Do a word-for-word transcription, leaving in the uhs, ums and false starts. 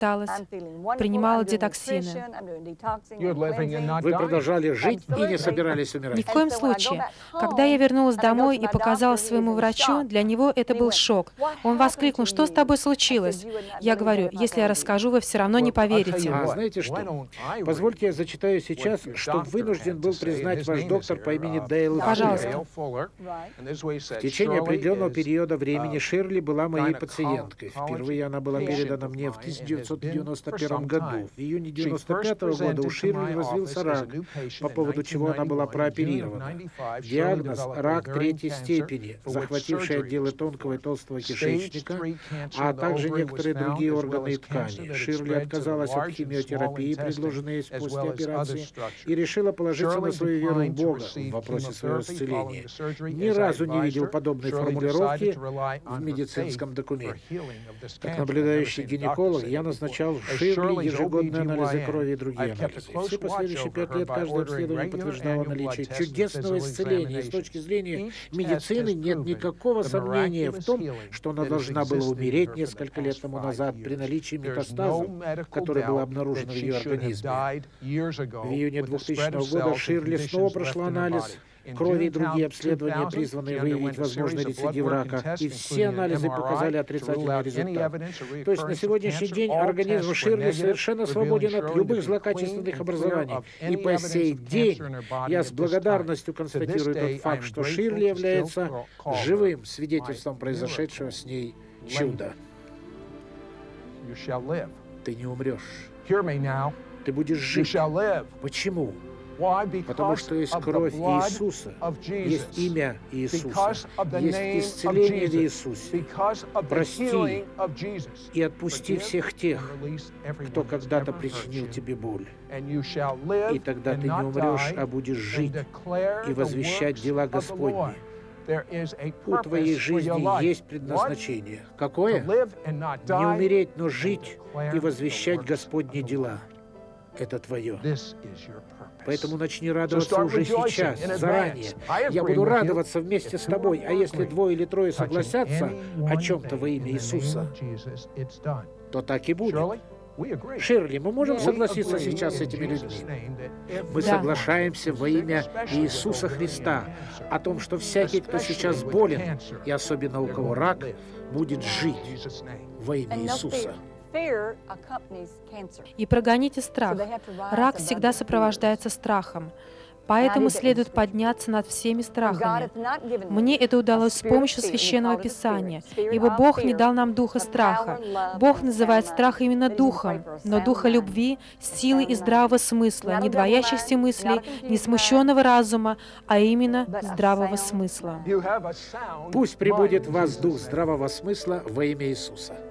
питалась, принимала детоксины. Вы продолжали жить и не собирались умирать? Ни в коем случае. Когда я вернулась домой и показала своему врачу, для него это был шок. Он воскликнул: «Что с тобой случилось?» Я говорю: «Если я расскажу, вы все равно не поверите». А знаете что? Позвольте я зачитаю сейчас, что вынужден был признать ваш доктор по имени Дейл Пожалуйста. Фуллер. В течение определенного периода времени Ширли была моей пациенткой. Впервые она была передана мне в тысяча девятьсот девяносто первом году. В июне девяносто пятого года у Ширли развился рак, по поводу чего она была прооперирована. Диагноз – рак третьей степени, захвативший отделы тонкого и толстого кишечника, а также некоторые другие органы и ткани. Ширли отказалась от химиотерапии, предложенной ей после операции, и решила положиться на свою веру в Бога в вопросе своего исцеления. Ни разу не видел подобной формулировки в медицинском документе. Как наблюдающий гинеколог, я назначал Ширли ежегодные анализы крови и другие анализы. Все последующие пять лет каждое обследование подтверждало наличие чудесного исцеления. И с точки зрения медицины нет никакого сомнения в том, что она должна была умереть несколько лет тому назад при наличии метастазов, который был обнаружен в ее организме. В июне двухтысячного года Ширли снова прошла анализ крови и другие обследования, призванные выявить возможный рецидив рака, и все анализы показали отрицательный результат. То есть на сегодняшний день организм Ширли совершенно свободен от любых злокачественных образований. И по сей день я с благодарностью констатирую тот факт, что Ширли является живым свидетельством произошедшего с ней чуда. Ты не умрешь. Ты будешь жить. Почему? Потому что есть кровь Иисуса, есть имя Иисуса, есть исцеление в Иисусе. Прости и отпусти всех тех, кто когда-то причинил тебе боль. И тогда ты не умрешь, а будешь жить и возвещать дела Господни. У твоей жизни есть предназначение. Какое? Не умереть, но жить и возвещать Господни дела. Это твое. Поэтому начни радоваться уже сейчас, заранее. Я буду радоваться вместе с тобой, а если двое или трое согласятся о чем-то во имя Иисуса, то так и будет. Ширли, мы можем согласиться сейчас с этими людьми? Мы Да. соглашаемся во имя Иисуса Христа о том, что всякий, кто сейчас болен, и особенно у кого рак, будет жить во имя Иисуса. И прогоните страх. Рак всегда сопровождается страхом. Поэтому следует подняться над всеми страхами. Мне это удалось с помощью Священного Писания, ибо Бог не дал нам духа страха. Бог называет страх именно духом, но духа любви, силы и здравого смысла, не двоящихся мыслей, не смущенного разума, а именно здравого смысла. Пусть прибудет в вас дух здравого смысла во имя Иисуса.